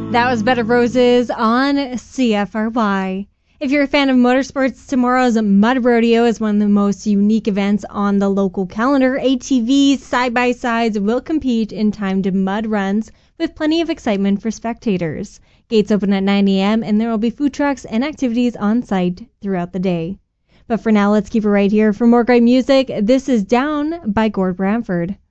That was Bed of Roses on CFRY. If you're a fan of motorsports, tomorrow's Mud Rodeo is one of the most unique events on the local calendar. ATVs, side-by-sides will compete in timed mud runs with plenty of excitement for spectators. Gates open at 9 a.m. and there will be food trucks and activities on site throughout the day. But for now, let's keep it right here. For more great music, this is Down by Gord Bramford.